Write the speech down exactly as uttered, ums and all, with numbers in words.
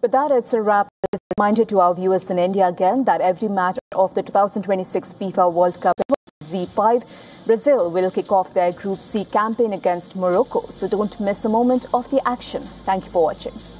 With that, it's a wrap. A reminder to our viewers in India again that every match of the two thousand twenty-six FIFA World Cup Z five, Brazil will kick off their Group C campaign against Morocco. So don't miss a moment of the action. Thank you for watching.